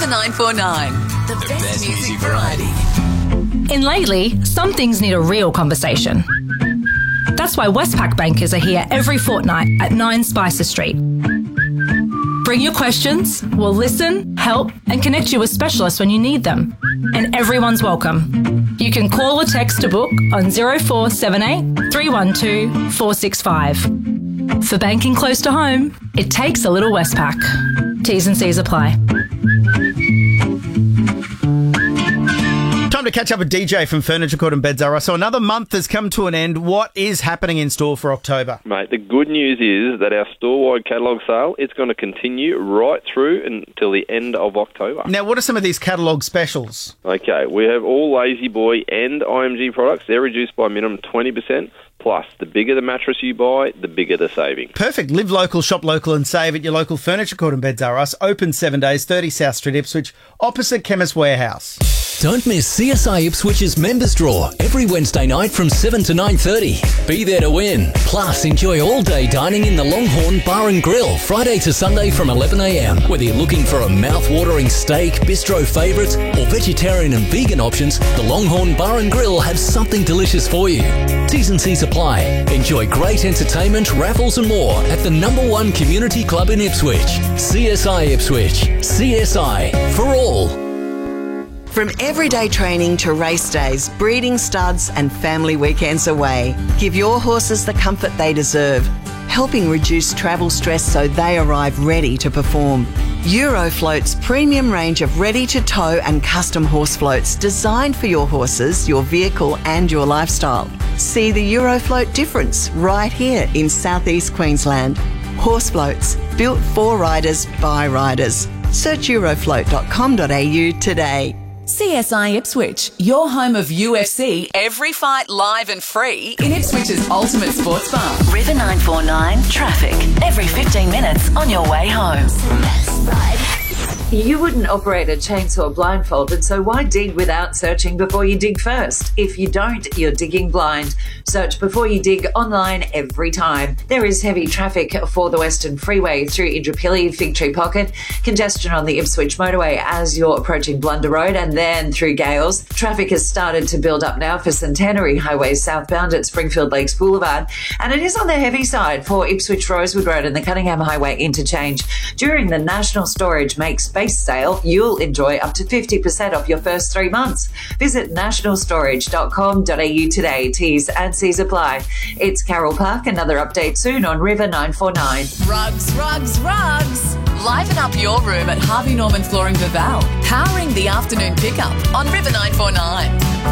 River 949, the best music variety. In Lately, some things need a real conversation. That's why Westpac bankers are here every fortnight at 9 Spicer Street. Bring your questions, we'll listen, help and connect you with specialists when you need them. And everyone's welcome. You can call or text to book on 0478 312 465. For banking close to home, it takes a little Westpac. T's and C's apply. Time to catch up with DJ from Furniture Court and Beds R Us. So another month has come to an end. What is happening in store for October? Mate, the good news is that our store-wide catalogue sale, it's going to continue right through until the end of October. Now, what are some of these catalogue specials? Okay, we have all Lazy Boy and IMG products. They're reduced by a minimum 20%. Plus, the bigger the mattress you buy, the bigger the saving. Perfect. Live local, shop local and save at your local Furniture Court and Beds R Us. Open 7 days, 30 South Street, Ipswich, opposite Chemist Warehouse. Don't miss CSI Ipswich's Members Draw every Wednesday night from 7 to 9:30. Be there to win. Plus, enjoy all-day dining in the Longhorn Bar and Grill, Friday to Sunday from 11 a.m. Whether you're looking for a mouth-watering steak, bistro favourites, or vegetarian and vegan options, the Longhorn Bar and Grill have something delicious for you. T's and C's apply. Enjoy great entertainment, raffles and more at the #1 community club in Ipswich. CSI Ipswich. CSI for all. From everyday training to race days, breeding studs and family weekends away, give your horses the comfort they deserve, helping reduce travel stress so they arrive ready to perform. Eurofloat's premium range of ready-to-tow and custom horse floats designed for your horses, your vehicle and your lifestyle. See the Eurofloat difference right here in southeast Queensland. Horse floats, built for riders by riders. Search eurofloat.com.au today. CSI Ipswich, your home of UFC, every fight live and free in Ipswich's ultimate sports bar. River 949 traffic, every 15 minutes on your way home. You wouldn't operate a chainsaw blindfolded, so why dig without searching before you dig first? If you don't, you're digging blind. Search before you dig online every time. There is heavy traffic for the Western Freeway through Indooroopilly, Fig Tree Pocket, congestion on the Ipswich motorway as you're approaching Blunder Road, and then through Gales. Traffic has started to build up now for Centenary Highway southbound at Springfield Lakes Boulevard, and it is on the heavy side for Ipswich Rosewood Road and the Cunningham Highway interchange. During the National Storage Make Space sale, you'll enjoy up to 50% off your first 3 months. Visit nationalstorage.com.au today. T's and C's apply. It's Carol Park. Another update soon on River 949. Rugs, rugs, rugs. Liven up your room at Harvey Norman Flooring Vaval. Powering the afternoon pickup on River 949.